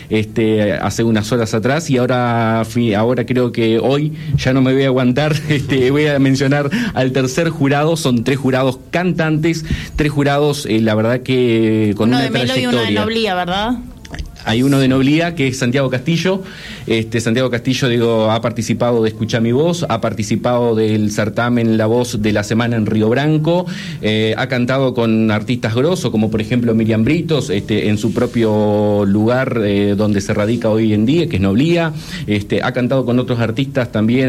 hace unas horas atrás, y ahora creo que hoy ya no me voy a aguantar, voy a mencionar al tercer jurado. Son 3 jurados cantantes, 3 jurados, la verdad que con una trayectoria. Uno de Melo y uno de Noblía, ¿verdad? Hay uno de Noblía, que es Santiago Castillo. Santiago Castillo, ha participado de Escuchá mi voz, ha participado del certamen La Voz de la Semana en Río Branco, ha cantado con artistas grosos, como por ejemplo Miriam Britos, en su propio lugar donde se radica hoy en día, que es Noblía. Ha cantado con otros artistas también